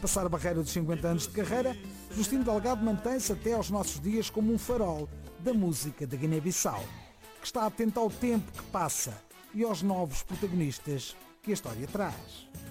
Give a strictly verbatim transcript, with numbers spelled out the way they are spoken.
ultrapassar a barreira dos cinquenta anos de carreira, Justino Delgado mantém-se até aos nossos dias como um farol da música da Guiné-Bissau, que está atento ao tempo que passa e aos novos protagonistas que a história traz.